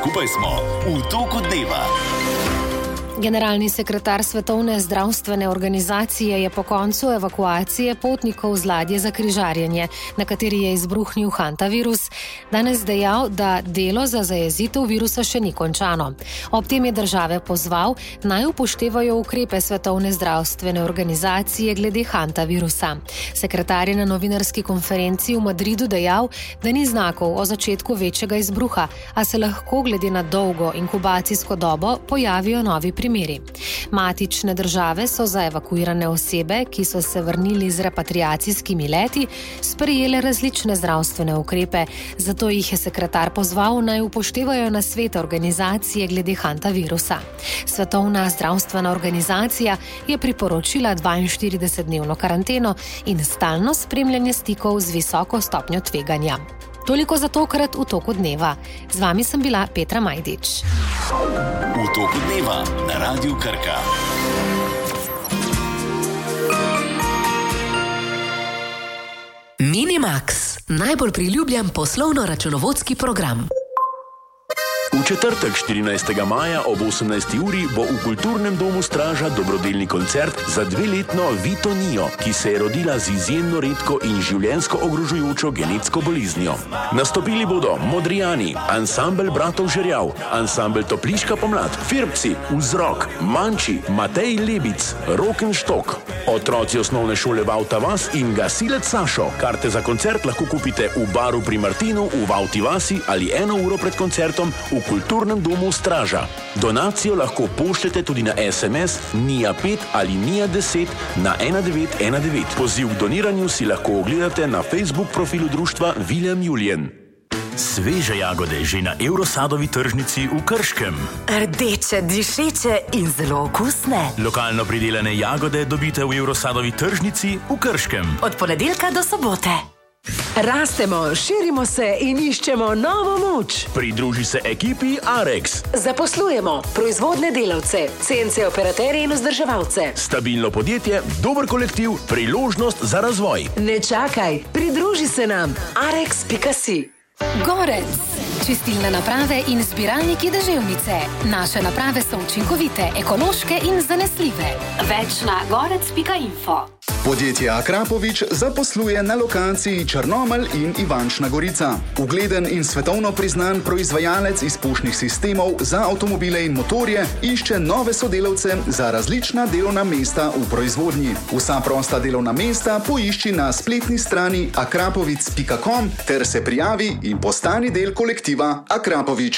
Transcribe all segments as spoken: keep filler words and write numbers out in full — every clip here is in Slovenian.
Skupaj smo v toku dneva. Generalni sekretar Svetovne zdravstvene organizacije je po koncu evakuacije potnikov z ladje za križarjenje, na kateri je izbruhnil hantavirus, danes dejal, da delo za zajezitev virusa še ni končano. Ob tem je države pozval, naj upoštevajo ukrepe Svetovne zdravstvene organizacije glede hantavirusa. Sekretar je na novinarski konferenci v Madridu dejal, da ni znakov o začetku večjega izbruha, a se lahko glede na dolgo inkubacijsko dobo pojavijo novi primeri. Matične države so za evakuirane osebe, ki so se vrnili z repatriacijskimi leti, sprejele različne zdravstvene ukrepe, zato jih je sekretar pozval, naj upoštevajo nasvete organizacije glede hantavirusa. Svetovna zdravstvena organizacija je priporočila dvainštiridesetdnevno karanteno in stalno spremljanje stikov z visoko stopnjo tveganja. Toliko za tokrat v toku dneva. Z vami sem bila Petra Majdič. V toku dneva na Radiu Krka. Minimax, najbolj priljubljen poslovno-računovodski program. V četrtek štirinajstega maja ob osemnajsti uri bo v Kulturnem domu Straža dobrodelni koncert za dveletno Vito Nio, ki se je rodila z izjemno redko in življenjsko ogrožujočo genetsko boleznijo. Nastopili bodo Modrijani, ansambel Bratov Žerjav, ansambel Topliška pomlad, Firbci, Vzrok, Manči, Matej Lebic, Rokenštok, otroci osnovne šole Vauta Vas in gasilec Sašo. Karte za koncert lahko kupite v baru pri Martinu v Vauti Vasi ali eno uro pred koncertom v Kulturnem domu Straža. Donacijo lahko pošljete tudi na es em es nija pet ali nija deset na ena devet ena devet. Poziv k doniranju si lahko ogledate na Facebook profilu društva Viljem Julien. Sveže jagode že na Eurosadovi tržnici v Krškem. Rdeče, dišeče in zelo okusne. Lokalno pridelane jagode dobite v Eurosadovi tržnici v Krškem. Od ponedeljka do sobote. Rastemo, širimo se in iščemo novo moč. Pridruži se ekipi Arex. Zaposlujemo proizvodne delavce, C N C operaterje in vzdrževalce. Stabilno podjetje, dober kolektiv, priložnost za razvoj. Ne čakaj, pridruži se nam. arex pika si. Gorec. Čistilne naprave in zbiralniki deževnice. Naše naprave so učinkovite, ekološke in zanesljive. Več na gorec pika info. Podjetje Akrapovič zaposluje na lokaciji Črnomelj in Ivančna Gorica. Ugleden in svetovno priznan proizvajalec izpušnih sistemov za avtomobile in motorje išče nove sodelavce za različna delovna mesta v proizvodnji. Vsa prosta delovna mesta poišči na spletni strani akrapovic pika com ter se prijavi in postani del kolektiva Akrapovič.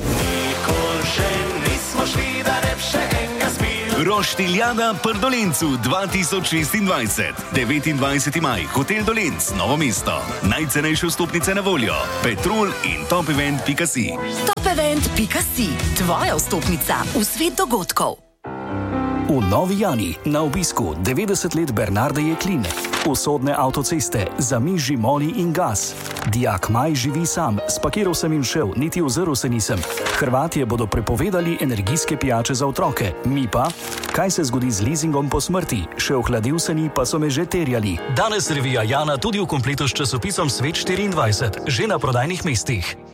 Roštiljada pri Dolencu dva tisoč šestindvajset. devetindvajseti maj, Hotel Dolenc, Novo mesto. Najcenejše vstopnice na voljo. Petrol in topevent pika si. Topevent pika si, tvoja vstopnica v svet dogodkov. V Novi Jani na obisku devetdeset let Bernarde Jeklin. Usodne avtoceste, zamiži moli in gas. Dijak Maj živi sam, spakiral sem in šel, niti ozrl se nisem. Hrvatje bodo prepovedali energijske pijače za otroke, mi pa? Kaj se zgodi z leasingom po smrti? Še ohladil se ni, pa so me že terjali. Danes revija Jana tudi v kompletu s časopisom Svet štiriindvajset, že na prodajnih mestih.